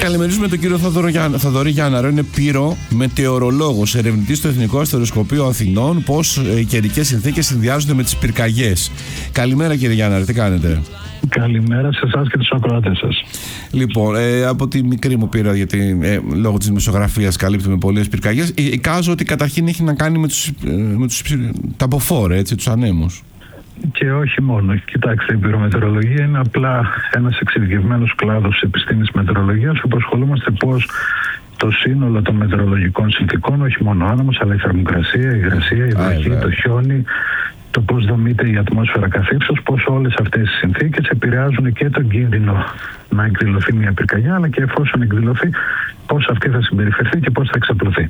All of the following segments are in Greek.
καλημερίζουμε τον κύριο Θοδωρή Γιάνναρο. Είναι πυρομετεωρολόγος, ερευνητής στο Εθνικό Αστεροσκοπείο Αθηνών. Πώς οι καιρικές συνθήκες συνδυάζονται με τις πυρκαγιές. Καλημέρα, κύριε Γιάνναρε, τι κάνετε? Καλημέρα σε εσάς και τους ακροατές σας. Λοιπόν, από τη μικρή μου πείρα, γιατί λόγω της δημοσιογραφίας καλύπτουμε πολλές πυρκαγιές, εικάζω ότι καταρχήν έχει να κάνει με τα μποφόρ, τους ανέμους. Και όχι μόνο. Κοιτάξτε, η πυρομετεωρολογία είναι απλά ένας εξειδικευμένος κλάδος της επιστήμης μετεωρολογίας, όπου ασχολούμαστε πώς το σύνολο των μετεωρολογικών συνθήκων, όχι μόνο ο άνεμος, αλλά η θερμοκρασία, η υγρασία, η βροχή, το χιόνι, το πώς δομείται η ατμόσφαιρα καθ' ύψος, πώς όλες αυτές οι συνθήκες επηρεάζουν και τον κίνδυνο να εκδηλωθεί μια πυρκαγιά, αλλά και εφόσον εκδηλωθεί, πώς αυτή θα συμπεριφερθεί και πώς θα εξαπλωθεί.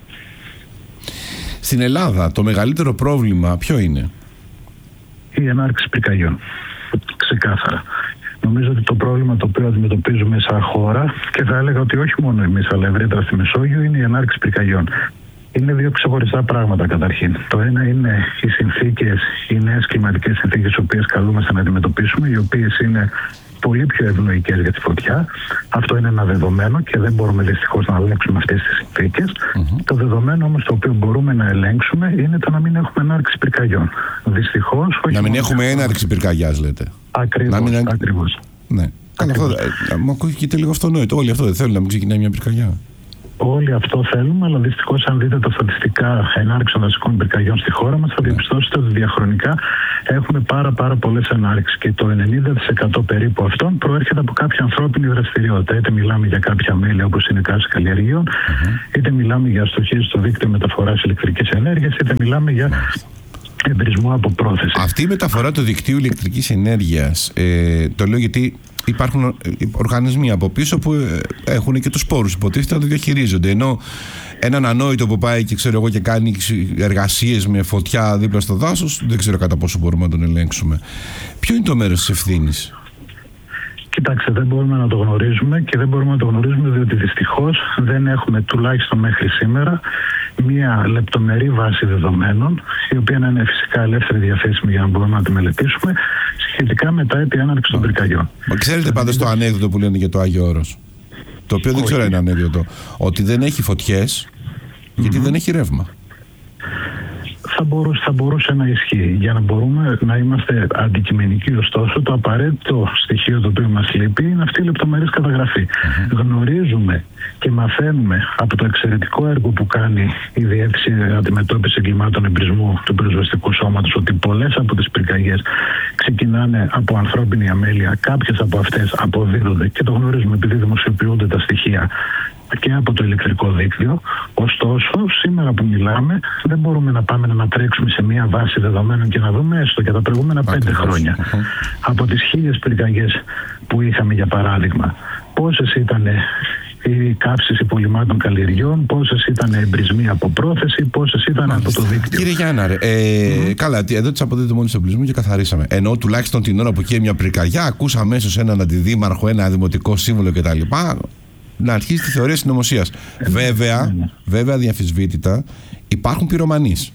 Στην Ελλάδα, το μεγαλύτερο πρόβλημα ποιο είναι? Η ενάρξη πυρκαγιών. Ξεκάθαρα. Νομίζω ότι το πρόβλημα το οποίο αντιμετωπίζουμε σαν χώρα, και θα έλεγα ότι όχι μόνο εμείς, αλλά ευρύτερα στη Μεσόγειο, είναι η ενάρξη πυρκαγιών. Είναι δύο ξεχωριστά πράγματα καταρχήν. Το ένα είναι οι συνθήκες, οι νέες κλιματικές συνθήκες, τις οποίες καλούμαστε να αντιμετωπίσουμε, οι οποίες είναι πολύ πιο ευνοϊκές για τη φωτιά. Αυτό είναι ένα δεδομένο και δεν μπορούμε δυστυχώς να ελέγξουμε αυτές τις συνθήκες. Το δεδομένο όμως το οποίο μπορούμε να ελέγξουμε είναι το να μην έχουμε ενάρξη πυρκαγιών. Δυστυχώς. Να μην έχουμε έναρξη πυρκαγιάς, λέτε. Ακριβώς. Ναι. Μου ακούγεται λίγο αυτονόητο. Όλοι αυτό δεν θέλουν, να μην ξεκινάει μια πυρκαγιά. Όλοι αυτό θέλουμε, αλλά δυστυχώς αν δείτε τα στατιστικά ενάρξεις των δασικών πυρκαγιών στη χώρα μας, θα διαπιστώσετε ότι διαχρονικά έχουμε πάρα πολλές ενάρξεις και το 90% περίπου αυτών προέρχεται από κάποια ανθρώπινη δραστηριότητα. Είτε μιλάμε για κάποια μέλη όπως είναι καύση καλλιεργειών, είτε μιλάμε για αστοχίες στο δίκτυο μεταφοράς ηλεκτρικής ενέργειας, είτε μιλάμε για εμπρισμό από πρόθεση. Αυτή η μεταφορά του δικτύου ηλεκτρικής ενέργειας, το λέω γιατί υπάρχουν οργανισμοί από πίσω που έχουν και τους σπόρους, υποτίθεται, να το διαχειρίζονται. Ενώ έναν ανόητο που πάει και ξέρω εγώ και κάνει εργασίες με φωτιά δίπλα στο δάσος, δεν ξέρω κατά πόσο μπορούμε να τον ελέγξουμε. Ποιο είναι το μέρος της ευθύνης? Κοιτάξτε, δεν μπορούμε να το γνωρίζουμε και δεν μπορούμε να το γνωρίζουμε διότι δυστυχώς δεν έχουμε, τουλάχιστον μέχρι σήμερα, μία λεπτομερή βάση δεδομένων, η οποία να είναι φυσικά ελεύθερη διαθέσιμη για να μπορούμε να τη μελετήσουμε, σχετικά με τα αίτια έναρξης των πυρκαγιών. Ξέρετε πάντως το ανέκδοτο που λένε για το Άγιο Όρος? Το οποίο δεν ξέρω αν είναι ανέκδοτο. Ότι δεν έχει φωτιές γιατί δεν έχει ρεύμα. Θα μπορούσε να ισχύει. Για να μπορούμε να είμαστε αντικειμενικοί, ωστόσο, το απαραίτητο στοιχείο το οποίο μας λείπει είναι αυτή η λεπτομερής καταγραφή. Γνωρίζουμε και μαθαίνουμε από το εξαιρετικό έργο που κάνει η Διεύθυνση Αντιμετώπισης Εγκλημάτων Εμπρισμού του Πυροσβεστικού Σώματος ότι πολλές από τις πυρκαγιές ξεκινάνε από ανθρώπινη αμέλεια. Κάποιες από αυτές αποδίδονται και το γνωρίζουμε επειδή δημοσιοποιούνται τα στοιχεία και από το ηλεκτρικό δίκτυο. Ωστόσο, σήμερα που μιλάμε, δεν μπορούμε να πάμε να τρέξουμε σε μια βάση δεδομένων και να δούμε έστω για τα προηγούμενα 5 χρόνια από τις 1000 πυρκαγιές που είχαμε, για παράδειγμα, πόσες ήταν οι καύσεις υπολειμμάτων καλλιεργιών, πόσες ήταν εμπρισμοί από πρόθεση, πόσες ήταν από το δίκτυο. Κύριε Γιάνναρε, καλά, εδώ τις αποδίδεται μόνο του εμπρισμού και καθαρίσαμε. Ενώ τουλάχιστον την ώρα που καίει μια πυρκαγιά, ακούσαμε αμέσως έναν αντιδήμαρχο, ένα δημοτικό σύμβουλο κτλ. Να αρχίσει τη θεωρία συνωμοσίας. Βέβαια, διαφυσβήτητα, υπάρχουν πυρομανείς.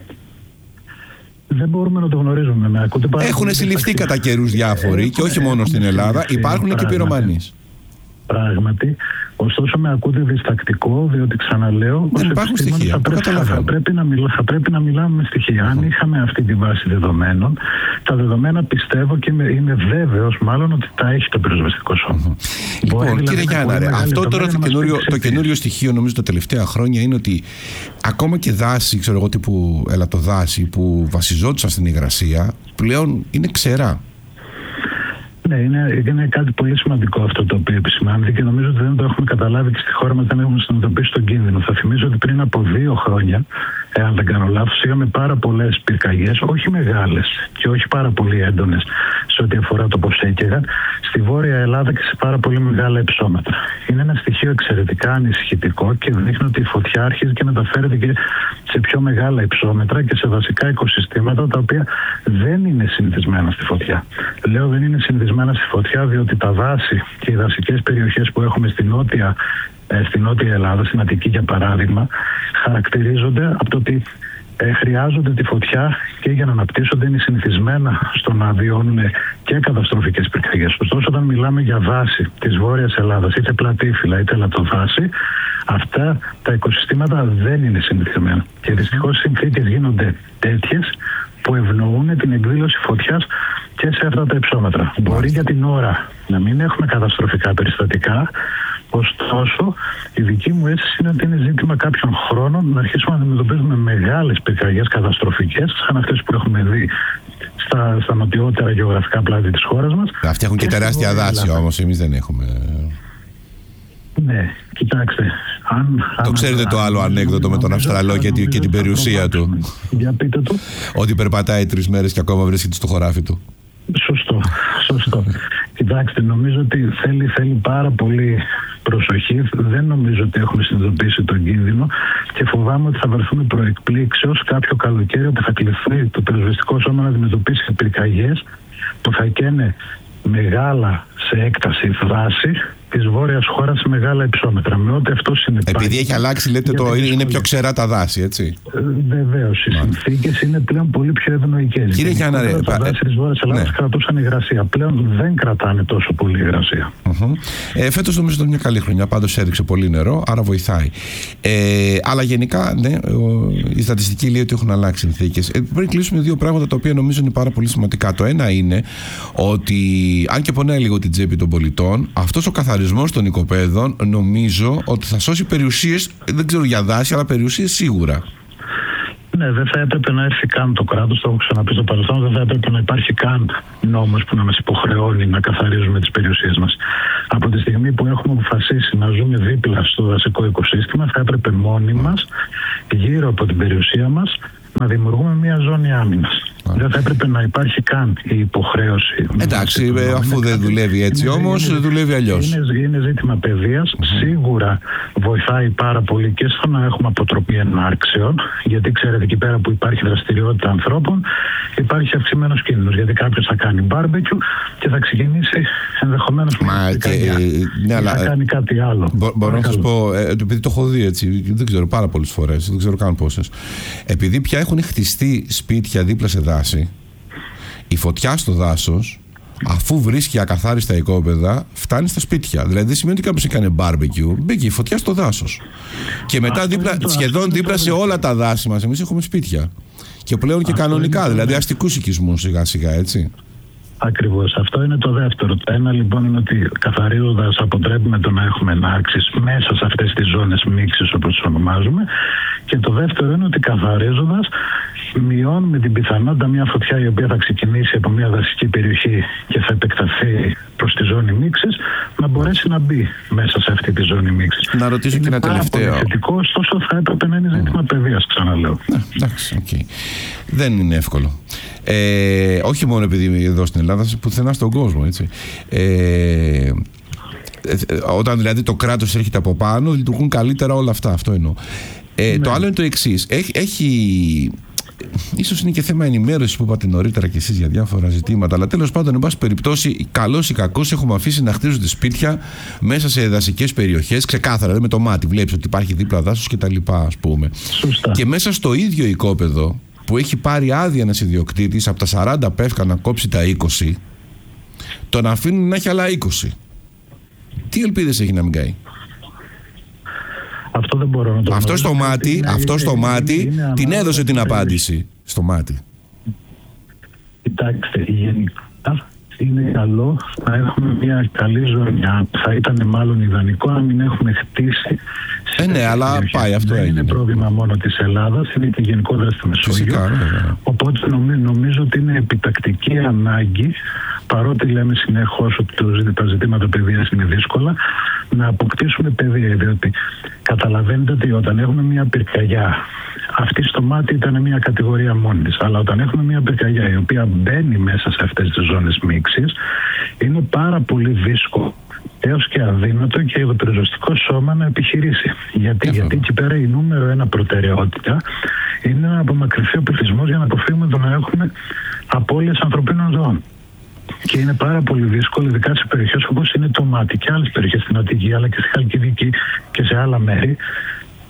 Δεν μπορούμε να το γνωρίζουμε. Έχουν συλληφθεί κατά καιρούς διάφοροι και όχι μόνο στην Ελλάδα, υπάρχουν και πυρομανείς. Πράγματι. Ωστόσο, με ακούτε διστακτικό, διότι ξαναλέω, δεν υπάρχουν στοιχεία. Θα πρέπει να μιλάμε με στοιχεία. Αν είχαμε αυτή τη βάση δεδομένων, τα δεδομένα πιστεύω και είμαι βέβαιος μάλλον ότι τα έχει το πυροσβεστικό σώμα. Λοιπόν, κύριε Γιάνναρε, αυτό τώρα το καινούριο στοιχείο, νομίζω τα τελευταία χρόνια, είναι ότι ακόμα και δάση, ξέρω εγώ, τύπου ελαττοδάση που βασιζόντουσαν στην υγρασία, πλέον είναι ξερά. Ναι, είναι κάτι πολύ σημαντικό αυτό το οποίο επισημάνθηκε και νομίζω ότι δεν το έχουμε καταλάβει και στη χώρα μας δεν έχουμε συνειδητοποιήσει τον κίνδυνο. Θα θυμίζω ότι πριν από 2 χρόνια, εάν δεν κάνω λάθος, είχαμε πάρα πολλές πυρκαγιές, όχι μεγάλες και όχι πάρα πολύ έντονες σε ό,τι αφορά το πώς έκαιγαν, στη Βόρεια Ελλάδα και σε πάρα πολύ μεγάλα υψόμετρα. Είναι ένα στοιχείο εξαιρετικά ανησυχητικό και δείχνει ότι η φωτιά αρχίζει και μεταφέρεται και σε πιο μεγάλα υψόμετρα και σε δασικά οικοσυστήματα τα οποία δεν είναι συνηθισμένα στη φωτιά. Λέω δεν είναι συνηθισμένα στη φωτιά διότι τα δάση και οι δασικές περιοχές που έχουμε στη Νότια Ελλάδα, στην Αττική για παράδειγμα, χαρακτηρίζονται από το ότι χρειάζονται τη φωτιά και για να αναπτύσσονται, είναι συνηθισμένα στο να βιώνουν και καταστροφικές πυρκαγιές. Ωστόσο, όταν μιλάμε για δάση της Βόρειας Ελλάδας, είτε πλατήφυλλα είτε λατοδάση, αυτά τα οικοσυστήματα δεν είναι συνηθισμένα. Και δυστυχώς οι συνθήκες γίνονται τέτοιες που ευνοούν την εκδήλωση φωτιάς και σε αυτά τα υψόμετρα. Μπορεί για την ώρα να μην έχουμε καταστροφικά περιστατικά, ωστόσο η δική μου αίσθηση είναι ότι είναι ζήτημα κάποιων χρόνων να αρχίσουμε να αντιμετωπίζουμε μεγάλες πυρκαγιές καταστροφικές, σαν αυτές που έχουμε δει στα νοτιότερα γεωγραφικά πλάτη της χώρας μας. Αυτοί έχουν και τεράστια δάση όμως, εμείς δεν έχουμε. Ναι, κοιτάξτε. Το ξέρετε το άλλο ανέκδοτο με τον Αυστραλό και την περιουσία του. Για πείτε το. Ότι περπατάει 3 μέρες και ακόμα βρίσκεται στο χωράφι του. Σωστό. Κοιτάξτε, νομίζω ότι θέλει πάρα πολύ προσοχή. Δεν νομίζω ότι έχουμε συνειδητοποιήσει τον κίνδυνο και φοβάμαι ότι θα βρεθούμε προεκπλήξεως κάποιο καλοκαίρι ότι θα κληθεί το πυροσβεστικό σώμα να αντιμετωπίσει πυρκαγιές που θα καίνε μεγάλα σε έκταση δάση της βόρειας χώρας σε μεγάλα υψόμετρα. Με ό,τι αυτό συνεπάγει. Επειδή έχει αλλάξει, λέτε, είναι πιο ξερά τα δάση, έτσι. Βεβαίως. Οι συνθήκες είναι πλέον πολύ πιο ευνοϊκές. Κύριε Γιάνναρε, τα δάση της Βόρειας Ελλάδας κρατούσαν υγρασία. Πλέον δεν κρατάνε τόσο πολύ υγρασία. Φέτος νομίζω ήταν μια καλή χρονιά. Πάντως έριξε πολύ νερό, άρα βοηθάει. Αλλά γενικά, ναι, η στατιστική λέει ότι έχουν αλλάξει συνθήκες. Πρέπει να κλείσουμε 2 πράγματα τα οποία νομίζω είναι πάρα πολύ σημαντικά. Το ένα είναι ότι, αν και πονάει λίγο την τσέπη των πολιτών, αυτός ο καθαρισμός των οικοπαίδων νομίζω ότι θα σώσει περιουσίες, δεν ξέρω για δάση, αλλά περιουσίες σίγουρα. Ναι, δεν θα έπρεπε να έρθει καν το κράτος, το έχω ξαναπεί στο παρελθόν, δεν θα έπρεπε να υπάρχει καν νόμος που να μας υποχρεώνει να καθαρίζουμε τις περιουσίες μας. Από τη στιγμή που έχουμε αποφασίσει να ζούμε δίπλα στο δασικό οικοσύστημα, θα έπρεπε μόνοι μας, γύρω από την περιουσία μας, να δημιουργούμε μια ζώνη άμυνας. Δεν θα έπρεπε να υπάρχει καν η υποχρέωση. Εντάξει, αφού δεν δουλεύει έτσι όμως, δουλεύει αλλιώς. Είναι ζήτημα παιδείας. Σίγουρα βοηθάει πάρα πολύ και στο να έχουμε αποτροπή ενάρξεων, γιατί ξέρετε, εκεί πέρα που υπάρχει δραστηριότητα ανθρώπων, υπάρχει αυξημένος κίνδυνος. Γιατί κάποιος θα κάνει μπάρμπεκιου και θα ξεκινήσει ενδεχομένως θα κάνει κάτι άλλο. Μπορώ να σας πω, επειδή το έχω δει έτσι, δεν ξέρω, πάρα πολλές φορές, δεν ξέρω καν πόσες. Επειδή πια έχουν χτιστεί σπίτια δίπλα σε δάση, η φωτιά στο δάσος, αφού βρίσκει ακαθάριστα οικόπεδα, φτάνει στα σπίτια. Δηλαδή δεν σημαίνει ότι κάποιος έκανε μπάρμπεκιου, μπήκε η φωτιά στο δάσος. Και μετά σχεδόν δίπλα σε όλα τα δάση μας, εμείς έχουμε σπίτια. Και πλέον και κανονικά, δηλαδή αστικούς οικισμούς σιγά σιγά, έτσι. Ακριβώς. Αυτό είναι το δεύτερο. Το ένα λοιπόν είναι ότι καθαρίζοντας αποτρέπουμε το να έχουμε ενάρξεις μέσα σε αυτές τις ζώνες μίξης, όπως τις ονομάζουμε. Και το δεύτερο είναι ότι καθαρίζοντας μειώνουμε την πιθανότητα μια φωτιά η οποία θα ξεκινήσει από μια δασική περιοχή και θα επεκταθεί προς τη ζώνη μίξης να μπορέσει να μπει μέσα σε αυτή τη ζώνη μίξης. Να ρωτήσω και ένα τελευταίο. Είναι θετικό, ωστόσο θα έπρεπε να είναι ζήτημα παιδείας, ξαναλέω. Εντάξει, okay. Δεν είναι εύκολο. Όχι μόνο επειδή εδώ στην Ελλάδα, πουθενά στον κόσμο, έτσι. Όταν δηλαδή το κράτος έρχεται από πάνω, λειτουργούν καλύτερα όλα αυτά. Αυτό εννοώ. Το άλλο είναι το εξής. Ίσως είναι και θέμα ενημέρωσης που είπατε νωρίτερα κι εσείς για διάφορα ζητήματα, αλλά τέλος πάντων, εν πάση περιπτώσει, καλώς ή κακώς έχουμε αφήσει να χτίζονται σπίτια μέσα σε δασικές περιοχές, ξεκάθαρα, δηλαδή με το μάτι. Βλέπεις ότι υπάρχει δίπλα δάσος κτλ. Ας πούμε. Σωστά. Και μέσα στο ίδιο οικόπεδο που έχει πάρει άδεια ένας ιδιοκτήτης από τα 40 πεύκα να κόψει τα 20, τον αφήνουν να έχει άλλα 20. Τι ελπίδες έχει να μην καεί? Αυτό δεν μπορώ να το αυτό στο μάτι την έδωσε την απάντηση. Στο μάτι. Κοιτάξτε, γενικά είναι καλό να έχουμε μια καλή ζώνη. Θα ήταν μάλλον ιδανικό αν μην έχουμε χτίσει. Ναι, αλλά πάει αυτό. Δεν είναι πρόβλημα μόνο της Ελλάδας, είναι και γενικότερα στη Μεσόγειο. Οπότε νομίζω ότι είναι επιτακτική ανάγκη, παρότι λέμε συνεχώς ότι τα ζητήματα παιδείας είναι δύσκολα, να αποκτήσουμε παιδεία. Διότι καταλαβαίνετε ότι όταν έχουμε μια πυρκαγιά, αυτή στο μάτι ήταν μια κατηγορία μόνη της. Αλλά όταν έχουμε μια πυρκαγιά η οποία μπαίνει μέσα σε αυτές τις ζώνες μίξης, είναι πάρα πολύ δύσκολο έως και αδύνατο και το πυροσβεστικό σώμα να επιχειρήσει. Γιατί εκεί πέρα η νούμερο 1 προτεραιότητα είναι να απομακρυνθεί ο πληθυσμός για να αποφύγουμε το να έχουμε απώλειες ανθρωπίνων ζώων. Και είναι πάρα πολύ δύσκολο, ειδικά σε περιοχές όπως είναι το Μάτι και άλλες περιοχές στην Αττική, αλλά και στη Χαλκιδική και σε άλλα μέρη,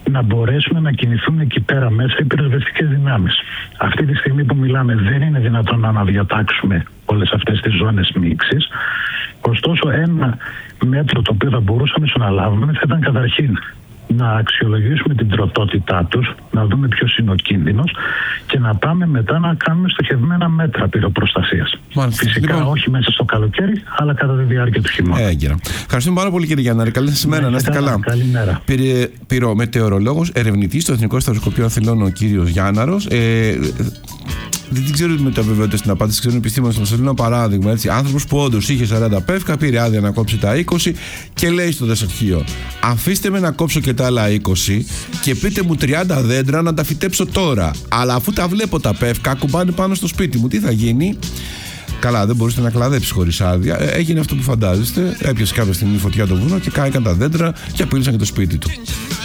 να μπορέσουν να κινηθούν εκεί πέρα μέσα οι πυροσβεστικές δυνάμεις. Αυτή τη στιγμή που μιλάμε δεν είναι δυνατόν να αναδιατάξουμε όλες αυτές τις ζώνες μίξης. Ωστόσο, ένα μέτρο το οποίο θα μπορούσαμε να λάβουμε θα ήταν καταρχήν να αξιολογήσουμε την τροτότητά τους, να δούμε ποιος είναι ο κίνδυνος και να πάμε μετά να κάνουμε στοχευμένα μέτρα πυροπροστασίας. Φυσικά λοιπόν, όχι μέσα στο καλοκαίρι, αλλά κατά τη διάρκεια του χειμώνα. Ευχαριστούμε πάρα πολύ, κύριε Γιάνναρη. Καλή σας ημέρα, να είστε καλά. Καλημέρα. Πυρομετεωρολόγος, ερευνητής στο Εθνικό Στρατοσκοπείο Αθηνών, ο κύριος Γιάνναρος. Δεν ξέρω με τα βεβαιότητα στην απάντηση, ξέρουν οι επιστήμονες. Θα σας λέω ένα παράδειγμα. Άνθρωπος που όντως είχε 40 πεύκα, πήρε άδεια να κόψει τα 20 και λέει στο δασαρχείο: αφήστε με να κόψω και τα άλλα 20 και πείτε μου 30 δέντρα να τα φυτέψω τώρα. Αλλά αφού τα βλέπω τα πεύκα, κουμπάνε πάνω στο σπίτι μου, τι θα γίνει? Καλά, δεν μπορούσε να κλαδέψει χωρίς άδεια. Έγινε αυτό που φαντάζεστε. Έπιασε κάποια στιγμή φωτιά το βουνό και κάηκαν τα δέντρα και απείλησαν και το σπίτι του.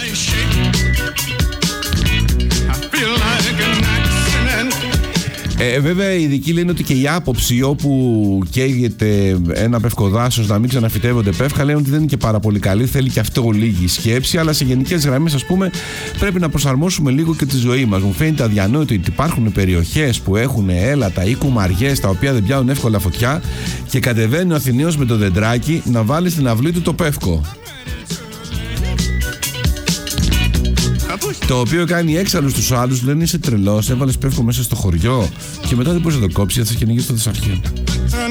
Βέβαια, οι ειδικοί λένε ότι και η άποψη όπου καίγεται ένα πευκοδάσος να μην ξαναφυτεύονται πεύκα, λένε ότι δεν είναι και πάρα πολύ καλή. Θέλει και αυτό λίγη σκέψη, αλλά σε γενικές γραμμές, ας πούμε, πρέπει να προσαρμόσουμε λίγο και τη ζωή μας. Μου φαίνεται αδιανόητο ότι υπάρχουν περιοχές που έχουν έλατα ή κουμαριές τα οποία δεν πιάνουν εύκολα φωτιά και κατεβαίνει ο Αθηναίος με το δεντράκι να βάλει στην αυλή του το πεύκο. Το οποίο κάνει έξαλλο στους άλλους, λένε είσαι τρελός, έβαλες πεύκο μέσα στο χωριό και μετά δεν μπορείς να το κόψεις, θα σε κυνηγήσει το δασαρχείο.